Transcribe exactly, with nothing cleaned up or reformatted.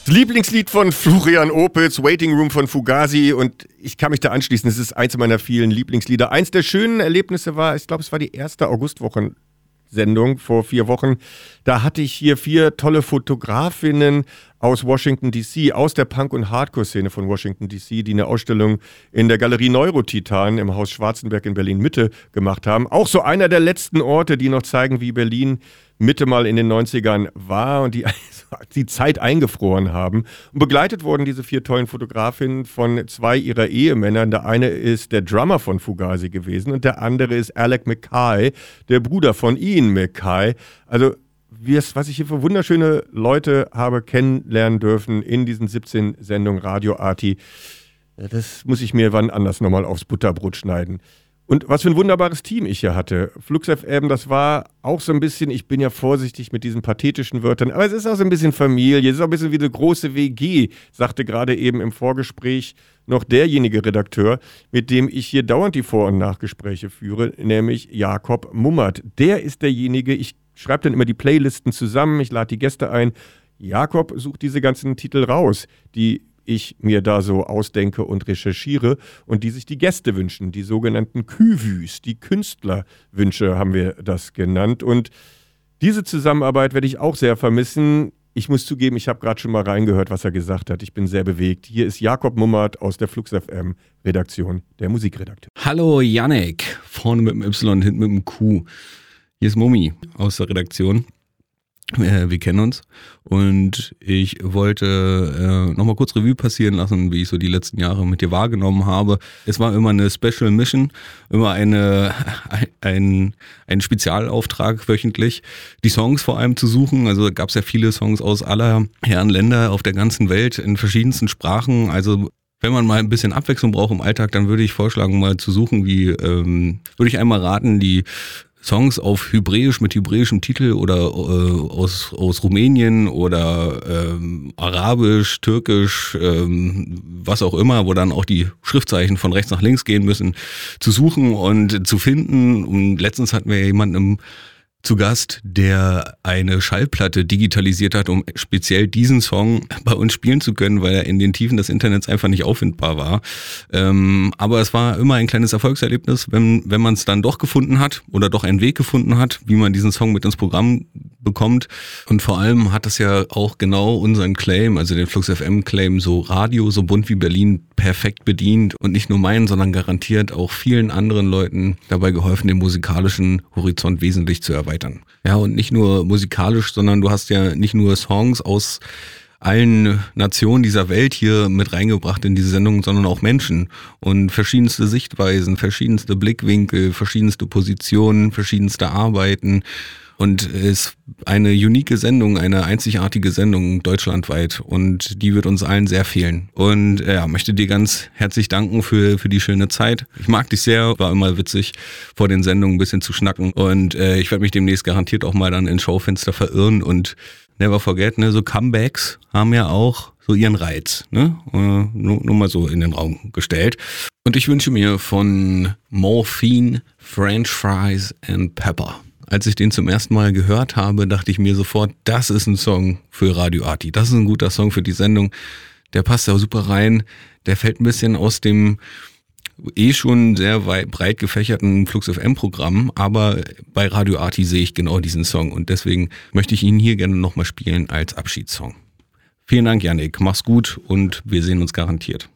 Das Lieblingslied von Florian Opitz, Waiting Room von Fugazi, und ich kann mich da anschließen, es ist eins meiner vielen Lieblingslieder. Eins der schönen Erlebnisse war, ich glaube, es war die erste Augustwochen-Sendung vor vier Wochen. Da hatte ich hier vier tolle Fotografinnen aus Washington D C, aus der Punk- und Hardcore-Szene von Washington D C, die eine Ausstellung in der Galerie Neurotitan im Haus Schwarzenberg in Berlin-Mitte gemacht haben. Auch so einer der letzten Orte, die noch zeigen, wie Berlin Mitte mal in den neunzigern war und die die Zeit eingefroren haben. Und begleitet wurden diese vier tollen Fotografinnen von zwei ihrer Ehemänner. Der eine ist der Drummer von Fugazi gewesen und der andere ist Alec Mackay, der Bruder von Ian Mackay. Also was ich hier für wunderschöne Leute habe kennenlernen dürfen in diesen siebzehn Sendungen Radio Arti, das muss ich mir wann anders nochmal aufs Butterbrot schneiden. Und was für ein wunderbares Team ich hier hatte. Flux F M, das war auch so ein bisschen, ich bin ja vorsichtig mit diesen pathetischen Wörtern, aber es ist auch so ein bisschen Familie, es ist auch ein bisschen wie eine große W G, sagte gerade eben im Vorgespräch noch derjenige Redakteur, mit dem ich hier dauernd die Vor- und Nachgespräche führe, nämlich Jakob Mummert. Der ist derjenige, ich schreibe dann immer die Playlisten zusammen, ich lade die Gäste ein. Jakob sucht diese ganzen Titel raus, die ich mir da so ausdenke und recherchiere und die sich die Gäste wünschen, die sogenannten Küvüs, die Künstlerwünsche haben wir das genannt. Und diese Zusammenarbeit werde ich auch sehr vermissen. Ich muss zugeben, ich habe gerade schon mal reingehört, was er gesagt hat. Ich bin sehr bewegt. Hier ist Jakob Mummert aus der Flux F M Redaktion, der Musikredakteur. Hallo Yannick, vorne mit dem Y, hinten mit dem Q. Hier ist Mummi aus der Redaktion. Wir kennen uns und ich wollte äh, nochmal kurz Revue passieren lassen, wie ich so die letzten Jahre mit dir wahrgenommen habe. Es war immer eine Special Mission, immer eine, ein, ein Spezialauftrag wöchentlich, die Songs vor allem zu suchen. Also gab es ja viele Songs aus aller Herren Länder auf der ganzen Welt in verschiedensten Sprachen. Also wenn man mal ein bisschen Abwechslung braucht im Alltag, dann würde ich vorschlagen, mal zu suchen, wie ähm, würde ich einmal raten, die Songs auf Hebräisch mit hebräischem Titel oder äh, aus, aus Rumänien oder ähm, Arabisch, Türkisch, ähm, was auch immer, wo dann auch die Schriftzeichen von rechts nach links gehen müssen, zu suchen und zu finden. Und letztens hatten wir jemanden im zu Gast, der eine Schallplatte digitalisiert hat, um speziell diesen Song bei uns spielen zu können, weil er in den Tiefen des Internets einfach nicht auffindbar war. Ähm, aber es war immer ein kleines Erfolgserlebnis, wenn, wenn man es dann doch gefunden hat oder doch einen Weg gefunden hat, wie man diesen Song mit ins Programm bekommt. Und vor allem hat das ja auch genau unseren Claim, also den Flux F M Claim, so Radio, so bunt wie Berlin, perfekt bedient und nicht nur meinen, sondern garantiert auch vielen anderen Leuten dabei geholfen, den musikalischen Horizont wesentlich zu erweitern. Ja, und nicht nur musikalisch, sondern du hast ja nicht nur Songs aus allen Nationen dieser Welt hier mit reingebracht in diese Sendung, sondern auch Menschen und verschiedenste Sichtweisen, verschiedenste Blickwinkel, verschiedenste Positionen, verschiedenste Arbeiten. Und es ist eine unique Sendung, eine einzigartige Sendung deutschlandweit und die wird uns allen sehr fehlen. Und ja, möchte dir ganz herzlich danken für für die schöne Zeit. Ich mag dich sehr, war immer witzig, vor den Sendungen ein bisschen zu schnacken und äh, ich werde mich demnächst garantiert auch mal dann ins Schaufenster verirren und never forget, ne, so Comebacks haben ja auch so ihren Reiz, ne, äh, nur, nur mal so in den Raum gestellt. Und ich wünsche mir von Morphine, French Fries and Pepper. Als ich den zum ersten Mal gehört habe, dachte ich mir sofort, das ist ein Song für Radio Arti. Das ist ein guter Song für die Sendung. Der passt da super rein. Der fällt ein bisschen aus dem eh schon sehr weit, breit gefächerten Flux F M Programm. Aber bei Radio Arti sehe ich genau diesen Song. Und deswegen möchte ich ihn hier gerne nochmal spielen als Abschiedssong. Vielen Dank, Yannick. Mach's gut und wir sehen uns garantiert.